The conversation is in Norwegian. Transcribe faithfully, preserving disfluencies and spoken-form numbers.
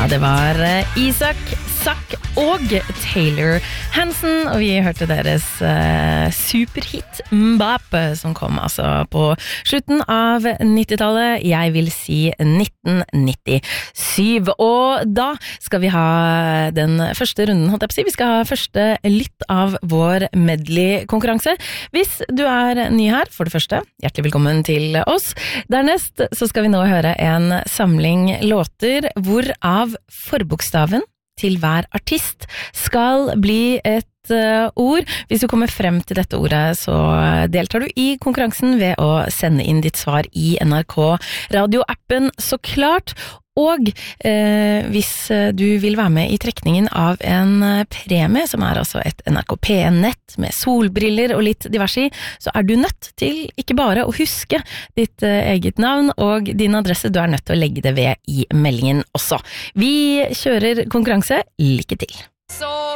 det var Isak, Zack og Taylor Hansen, og vi hørte deres uh, superhit Mbappe, som kom altså på slutten av nittitallet, jeg vil si nitten nittisju, og da skal vi ha den første runden, holdt jeg på å si, vi skal ha første lytt av vår medley-konkurranse. Hvis du er ny her, for det første, hjertelig velkommen til oss. Dernest så skal vi nå høre en samling låter, hvorav forbokstaven til hver artist skal bli et uh, ord. Hvis du kommer frem til dette ordet, så deltar du i konkurransen ved å sende inn ditt svar i N R K radioappen, så klart. Og eh, hvis du vil være med i trekningen av en premie, som er altså et N R K P N-nett med solbriller og litt diverse i, så er du nødt til ikke bare å huske ditt eh, eget navn og din adresse, du er nødt til å legge det ved i meldingen også. Vi kjører konkurranse, lykke til! Så